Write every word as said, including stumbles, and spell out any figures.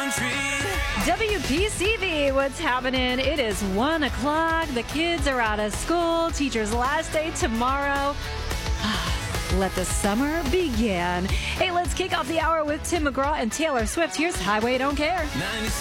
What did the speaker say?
W P C V, what's happening? It is one o'clock. The kids are out of school. Teacher's last day tomorrow. Let the summer begin. Hey, let's kick off the hour with Tim McGraw and Taylor Swift. Here's Highway Don't Care.